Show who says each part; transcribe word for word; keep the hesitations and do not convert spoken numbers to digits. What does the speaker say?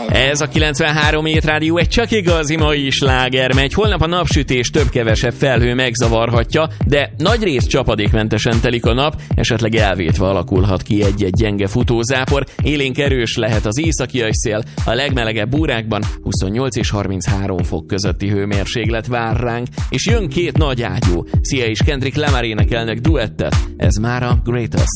Speaker 1: Ez a kilencvenhárom Hét Rádió, egy csak igazi mai sláger megy. Holnap a napsütés több-kevesebb felhő megzavarhatja, de nagyrészt csapadékmentesen telik a nap, esetleg elvétve alakulhat ki egy-egy gyenge futózápor. Élénk erős lehet az északi szél, a legmelegebb órákban huszonnyolc és harminchárom fok közötti hőmérséklet vár ránk, és jön két nagy ágyú. Sia és Kendrick Lamar énekelnek duettet, ez már a Greatest.